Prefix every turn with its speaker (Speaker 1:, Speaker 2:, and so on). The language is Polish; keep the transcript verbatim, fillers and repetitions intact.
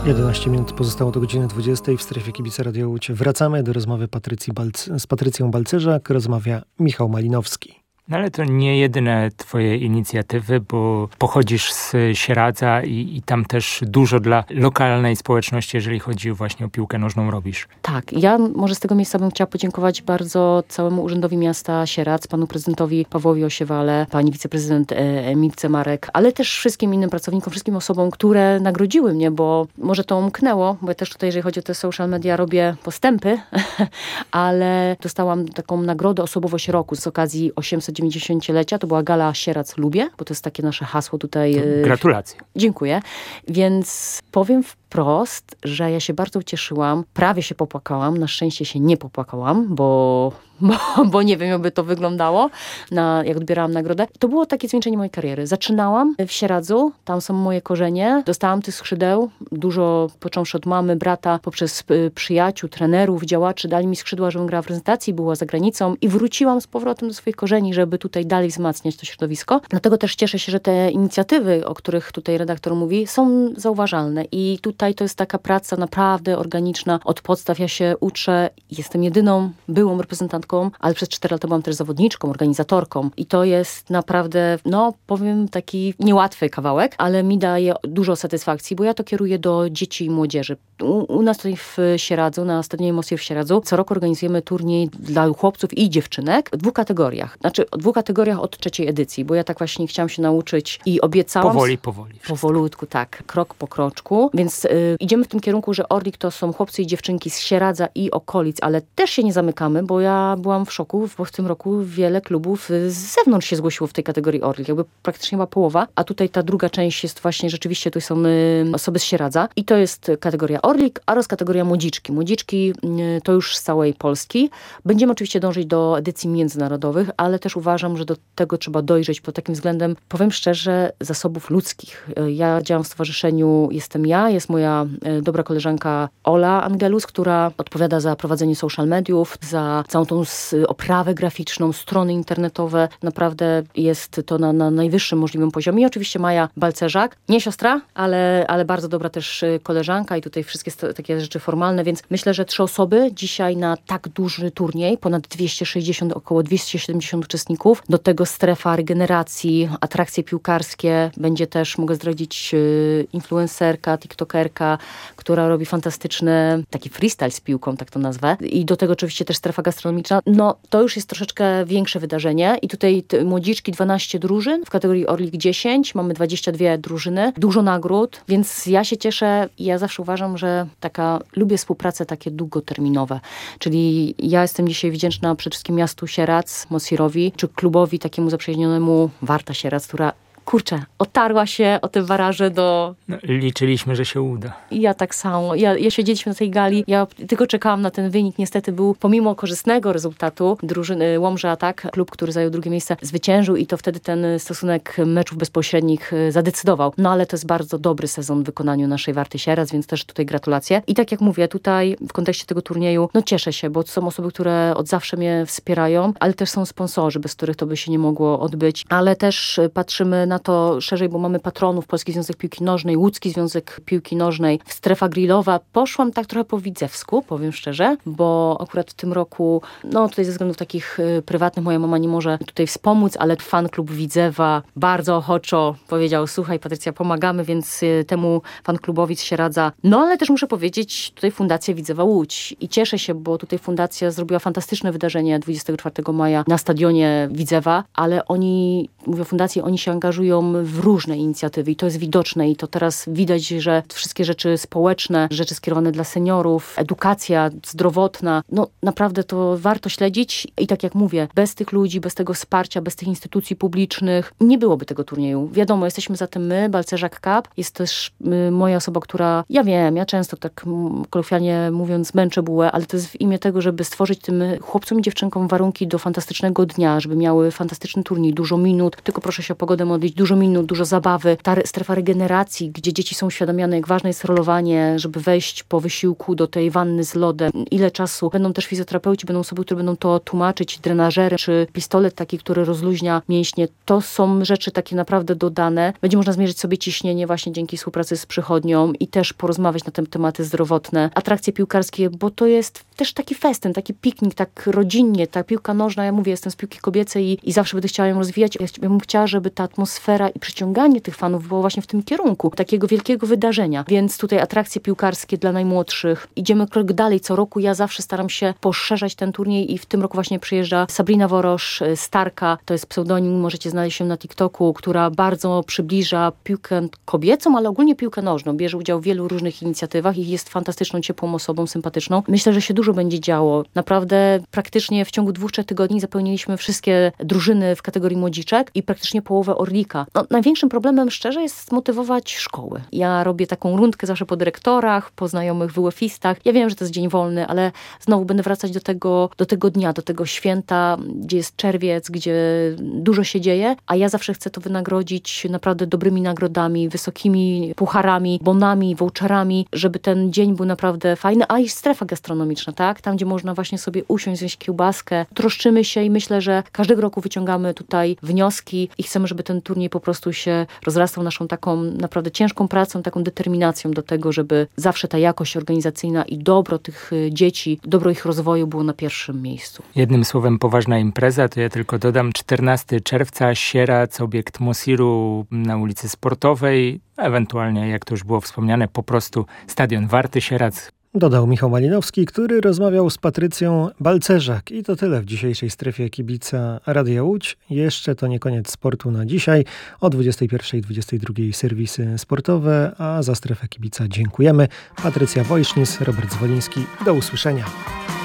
Speaker 1: jedenaście minut pozostało do godziny dwudziestej. W strefie Kibice Radio Łódź wracamy do rozmowy Patrycji Balc- z Patrycją Balcerzak. Rozmawia Michał Malinowski.
Speaker 2: No ale to nie jedyne twoje inicjatywy, bo pochodzisz z Sieradza i, i tam też dużo dla lokalnej społeczności, jeżeli chodzi właśnie o piłkę nożną, robisz.
Speaker 3: Tak, ja może z tego miejsca bym chciała podziękować bardzo całemu Urzędowi Miasta Sieradz, panu prezydentowi Pawłowi Osiewale, pani wiceprezydent Emilce Marek, ale też wszystkim innym pracownikom, wszystkim osobom, które nagrodziły mnie, bo może to umknęło, bo ja też tutaj, jeżeli chodzi o te social media, robię postępy, ale dostałam taką nagrodę Osobowość Roku z okazji osiemsetdziewięćdziesięciolecia. To była Gala Sieradz Lubię, bo to jest takie nasze hasło tutaj.
Speaker 2: Gratulacje.
Speaker 3: Dziękuję. Więc powiem wprost, że ja się bardzo ucieszyłam. Prawie się popłakałam. Na szczęście się nie popłakałam, bo, bo, bo nie wiem, jakby to wyglądało, na, jak odbierałam nagrodę. To było takie zwieńczenie mojej kariery. Zaczynałam w Sieradzu, tam są moje korzenie. Dostałam tych skrzydeł, dużo począwszy od mamy, brata, poprzez przyjaciół, trenerów, działaczy. Dali mi skrzydła, żebym grała w reprezentacji, była za granicą i wróciłam z powrotem do swoich korzeni, żeby tutaj dalej wzmacniać to środowisko. Dlatego też cieszę się, że te inicjatywy, o których tutaj redaktor mówi, są zauważalne i tutaj to jest taka praca naprawdę organiczna. Od podstaw ja się uczę. Jestem jedyną byłą reprezentantką, ale przez cztery lata byłam też zawodniczką, organizatorką i to jest naprawdę, no powiem, taki niełatwy kawałek, ale mi daje dużo satysfakcji, bo ja to kieruję do dzieci i młodzieży. U, u nas tutaj w Sieradzu, na Stadionie Mostier w Sieradzu, co roku organizujemy turniej dla chłopców i dziewczynek w dwóch kategoriach. Znaczy, w dwóch kategoriach od trzeciej edycji, bo ja tak właśnie chciałam się nauczyć i obiecałam.
Speaker 2: Powoli, powoli.
Speaker 3: Powolutku, tak. Krok po kroczku. Więc y, idziemy w tym kierunku, że Orlik to są chłopcy i dziewczynki z Sieradza i okolic, ale też się nie zamykamy, bo ja byłam w szoku, bo w tym roku wiele klubów z zewnątrz się zgłosiło w tej kategorii Orlik. Jakby praktycznie chyba połowa, a tutaj ta druga część jest właśnie rzeczywiście, tu są y, osoby z Sieradza i to jest kategoria Orlik oraz kategoria Młodziczki. Młodziczki y, to już z całej Polski. Będziemy oczywiście dążyć do edycji międzynarodowych, ale też uważam, że do tego trzeba dojrzeć pod takim względem, powiem szczerze, zasobów ludzkich. Y, ja działam w stowarzyszeniu Jestem Ja, jest moja y, dobra koleżanka Ola Angelus, która odpowiada za prowadzenie social mediów, za całą tą s- oprawę graficzną, strony internetowe. Naprawdę jest to na, na najwyższym możliwym poziomie. I oczywiście Maja Balcerzak, nie siostra, ale, ale bardzo dobra też y, koleżanka i tutaj wszystkie st- takie rzeczy formalne, więc myślę, że trzy osoby dzisiaj na tak duży turniej, ponad dwieście sześćdziesiąt, około dwieście siedemdziesiąt uczestników, do tego strefa regeneracji, atrakcje piłkarskie, będzie też, mogę zdradzić, y, influencerka, tiktokerka, która robi fantastyczny taki freestyle z piłką, tak to nazwę. I do tego oczywiście też strefa gastronomiczna. No, to już jest troszeczkę większe wydarzenie i tutaj t- młodziczki dwanaście drużyn, w kategorii Orlik dziesięć, mamy dwadzieścia dwie drużyny, dużo nagród, więc ja się cieszę i ja zawsze uważam, że taka, lubię współprace takie długoterminowe, czyli ja jestem dzisiaj wdzięczna przede wszystkim miastu Sieradz, Mosirowi, czy klubowi takiemu zaprzyjaźnionemu Warta Sieradz, która kurczę, otarła się o te baraże do...
Speaker 2: No, liczyliśmy, że się uda.
Speaker 3: I ja tak samo. Ja, ja siedzieliśmy na tej gali, ja tylko czekałam na ten wynik. Niestety był, pomimo korzystnego rezultatu drużyny Łomża Atak, klub, który zajął drugie miejsce, zwyciężył i to wtedy ten stosunek meczów bezpośrednich zadecydował. No ale to jest bardzo dobry sezon w wykonaniu naszej Warty Sieradz, więc też tutaj gratulacje. I tak jak mówię, tutaj w kontekście tego turnieju, no cieszę się, bo są osoby, które od zawsze mnie wspierają, ale też są sponsorzy, bez których to by się nie mogło odbyć. Ale też patrzymy na na to szerzej, bo mamy patronów, Polski Związek Piłki Nożnej, Łódzki Związek Piłki Nożnej, strefa grillowa. Poszłam tak trochę po widzewsku, powiem szczerze, bo akurat w tym roku, no tutaj ze względów takich y, prywatnych moja mama nie może tutaj wspomóc, ale fan klub Widzewa bardzo ochoczo powiedział, słuchaj Patrycja, pomagamy, więc y, temu fan klubowi się radza. No ale też muszę powiedzieć, tutaj Fundacja Widzewa Łódź i cieszę się, bo tutaj fundacja zrobiła fantastyczne wydarzenie dwudziestego czwartego maja na stadionie Widzewa, ale oni, mówię o fundacji, oni się angażują w różne inicjatywy i to jest widoczne i to teraz widać, że wszystkie rzeczy społeczne, rzeczy skierowane dla seniorów, edukacja zdrowotna, no naprawdę to warto śledzić i tak jak mówię, bez tych ludzi, bez tego wsparcia, bez tych instytucji publicznych nie byłoby tego turnieju. Wiadomo, jesteśmy za tym my, Balcerzak Cup, jest też y, moja osoba, która, ja wiem, ja często tak m, kolokwialnie mówiąc męczę bułę, ale to jest w imię tego, żeby stworzyć tym chłopcom i dziewczynkom warunki do fantastycznego dnia, żeby miały fantastyczny turniej, dużo minut, tylko proszę się o pogodę modlić, mieć dużo minut, dużo zabawy. Ta strefa regeneracji, gdzie dzieci są uświadamiane, jak ważne jest rolowanie, żeby wejść po wysiłku do tej wanny z lodem. Ile czasu. Będą też fizjoterapeuci, będą osoby, które będą to tłumaczyć, drenażery, czy pistolet taki, który rozluźnia mięśnie. To są rzeczy takie naprawdę dodane. Będzie można zmierzyć sobie ciśnienie właśnie dzięki współpracy z przychodnią i też porozmawiać na te tematy zdrowotne. Atrakcje piłkarskie, bo to jest też taki festyn, taki piknik, tak rodzinnie. Ta piłka nożna, ja mówię, jestem z piłki kobiecej i, i zawsze będę chciała ją rozwijać. Ja bym chciała, żeby ta atmosfera i przyciąganie tych fanów było właśnie w tym kierunku. Takiego wielkiego wydarzenia. Więc tutaj atrakcje piłkarskie dla najmłodszych. Idziemy krok dalej. Co roku ja zawsze staram się poszerzać ten turniej i w tym roku właśnie przyjeżdża Sabrina Worosz, Starka. To jest pseudonim, możecie znaleźć się na TikToku, która bardzo przybliża piłkę kobiecą, ale ogólnie piłkę nożną. Bierze udział w wielu różnych inicjatywach i jest fantastyczną, ciepłą osobą, sympatyczną. Myślę, że się dużo będzie działo. Naprawdę praktycznie w ciągu dwóch, trzech tygodni zapełniliśmy wszystkie drużyny w kategorii młodziczek i praktycznie połowę Orlika. No, największym problemem, szczerze, jest zmotywować szkoły. Ja robię taką rundkę zawsze po dyrektorach, po znajomych W F istach. Ja wiem, że to jest dzień wolny, ale znowu będę wracać do tego, do tego dnia, do tego święta, gdzie jest czerwiec, gdzie dużo się dzieje, a ja zawsze chcę to wynagrodzić naprawdę dobrymi nagrodami, wysokimi pucharami, bonami, voucherami, żeby ten dzień był naprawdę fajny, a i strefa gastronomiczna, tak? Tam, gdzie można właśnie sobie usiąść, zjeść kiełbaskę. Troszczymy się i myślę, że każdego roku wyciągamy tutaj wnioski i chcemy, żeby ten turniej po prostu się rozrastał naszą taką naprawdę ciężką pracą, taką determinacją do tego, żeby zawsze ta jakość organizacyjna i dobro tych dzieci, dobro ich rozwoju było na pierwszym miejscu.
Speaker 2: Jednym słowem poważna impreza, to ja tylko dodam czternastego czerwca, Sieradz, obiekt Mosiru na ulicy Sportowej, ewentualnie, jak to już było wspomniane, po prostu Stadion Warty Sieradz.
Speaker 1: Dodał Michał Malinowski, który rozmawiał z Patrycją Balcerzak. I to tyle w dzisiejszej strefie kibica Radia Łódź. Jeszcze to nie koniec sportu na dzisiaj. O dwudziestej pierwszej i dwudziestej drugiej serwisy sportowe, a za strefę kibica dziękujemy. Patrycja Wojsznis, Robert Zwoliński. Do usłyszenia.